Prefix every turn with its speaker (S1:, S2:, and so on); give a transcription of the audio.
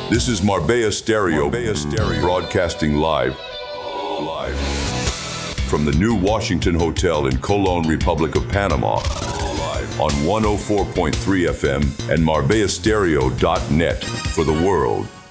S1: This is Marbella Stereo, broadcasting live from the New Washington Hotel in Colon, Republic of Panama, on 104.3 FM and MarbellaStereo.net for the world.